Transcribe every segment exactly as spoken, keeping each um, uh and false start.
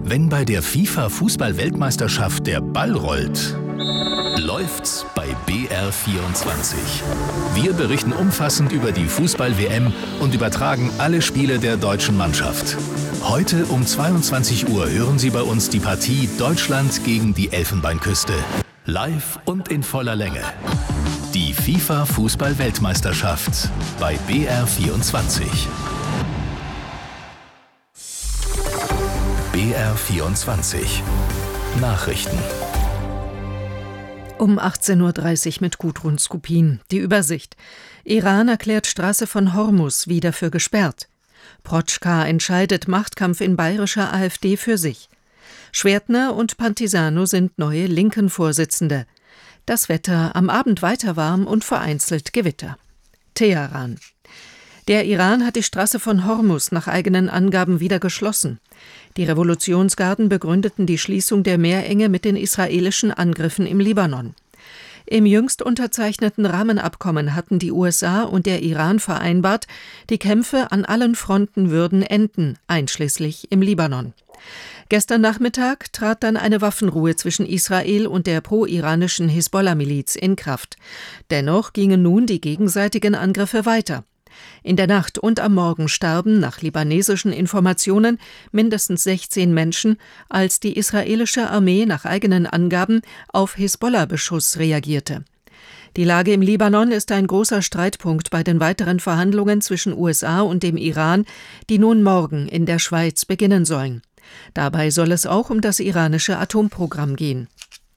Wenn bei der FIFA-Fußball-Weltmeisterschaft der Ball rollt, läuft's bei B R vierundzwanzig. Wir berichten umfassend über die Fußball-W M und übertragen alle Spiele der deutschen Mannschaft. Heute um zweiundzwanzig Uhr hören Sie bei uns die Partie Deutschland gegen die Elfenbeinküste. Live und in voller Länge. Die FIFA-Fußball-Weltmeisterschaft bei B R vierundzwanzig. B R vierundzwanzig. Nachrichten. Um achtzehn Uhr dreißig mit Gudrun Skupin. Die Übersicht. Iran erklärt Straße von Hormus wieder für gesperrt. Protschka entscheidet Machtkampf in bayerischer AfD für sich. Schwertner und Pantisano sind neue Linken-Vorsitzende. Das Wetter am Abend weiter warm und vereinzelt Gewitter. Teheran. Der Iran hat die Straße von Hormus nach eigenen Angaben wieder geschlossen. Die Revolutionsgarden begründeten die Schließung der Meerenge mit den israelischen Angriffen im Libanon. Im jüngst unterzeichneten Rahmenabkommen hatten die U S A und der Iran vereinbart, die Kämpfe an allen Fronten würden enden, einschließlich im Libanon. Gestern Nachmittag trat dann eine Waffenruhe zwischen Israel und der pro-iranischen Hisbollah-Miliz in Kraft. Dennoch gingen nun die gegenseitigen Angriffe weiter. In der Nacht und am Morgen starben, nach libanesischen Informationen, mindestens sechzehn Menschen, als die israelische Armee nach eigenen Angaben auf Hisbollah-Beschuss reagierte. Die Lage im Libanon ist ein großer Streitpunkt bei den weiteren Verhandlungen zwischen U S A und dem Iran, die nun morgen in der Schweiz beginnen sollen. Dabei soll es auch um das iranische Atomprogramm gehen.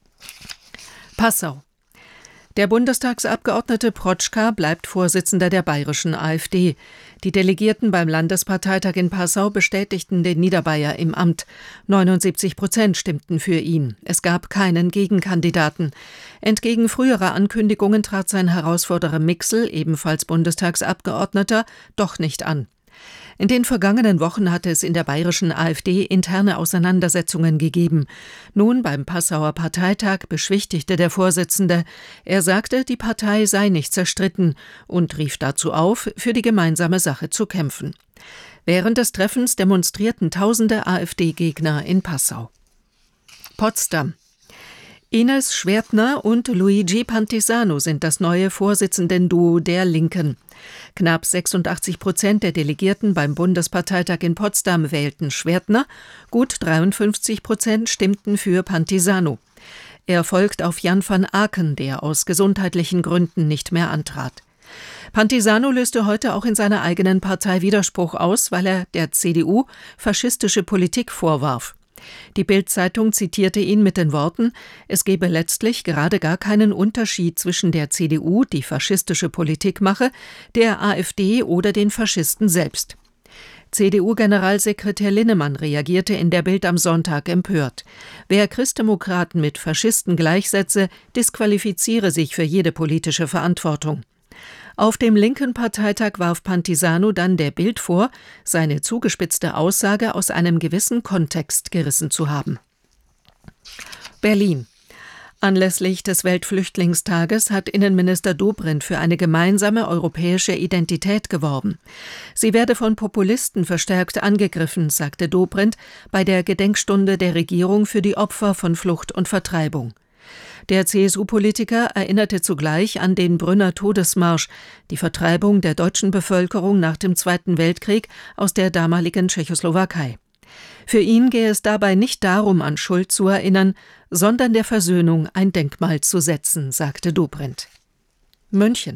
Passau. Der Bundestagsabgeordnete Protschka bleibt Vorsitzender der bayerischen AfD. Die Delegierten beim Landesparteitag in Passau bestätigten den Niederbayer im Amt. neunundsiebzig Prozent stimmten für ihn. Es gab keinen Gegenkandidaten. Entgegen früherer Ankündigungen trat sein Herausforderer Mixel, ebenfalls Bundestagsabgeordneter, doch nicht an. In den vergangenen Wochen hatte es in der bayerischen AfD interne Auseinandersetzungen gegeben. Nun beim Passauer Parteitag beschwichtigte der Vorsitzende. Er sagte, die Partei sei nicht zerstritten und rief dazu auf, für die gemeinsame Sache zu kämpfen. Während des Treffens demonstrierten tausende AfD-Gegner in Passau. Potsdam. Ines Schwertner und Luigi Pantisano sind das neue Vorsitzendenduo der Linken. Knapp sechsundachtzig Prozent der Delegierten beim Bundesparteitag in Potsdam wählten Schwertner, gut dreiundfünfzig Prozent stimmten für Pantisano. Er folgt auf Jan van Aken, der aus gesundheitlichen Gründen nicht mehr antrat. Pantisano löste heute auch in seiner eigenen Partei Widerspruch aus, weil er der C D U faschistische Politik vorwarf. Die Bild-Zeitung zitierte ihn mit den Worten, es gebe letztlich gerade gar keinen Unterschied zwischen der C D U, die faschistische Politik mache, der AfD oder den Faschisten selbst. C D U-Generalsekretär Linnemann reagierte in der Bild am Sonntag empört. Wer Christdemokraten mit Faschisten gleichsetze, disqualifiziere sich für jede politische Verantwortung. Auf dem linken Parteitag warf Pantisano dann der Bild vor, seine zugespitzte Aussage aus einem gewissen Kontext gerissen zu haben. Berlin. Anlässlich des Weltflüchtlingstages hat Innenminister Dobrindt für eine gemeinsame europäische Identität geworben. Sie werde von Populisten verstärkt angegriffen, sagte Dobrindt bei der Gedenkstunde der Regierung für die Opfer von Flucht und Vertreibung. Der C S U-Politiker erinnerte zugleich an den Brünner Todesmarsch, die Vertreibung der deutschen Bevölkerung nach dem Zweiten Weltkrieg aus der damaligen Tschechoslowakei. Für ihn gehe es dabei nicht darum, an Schuld zu erinnern, sondern der Versöhnung ein Denkmal zu setzen, sagte Dobrindt. München.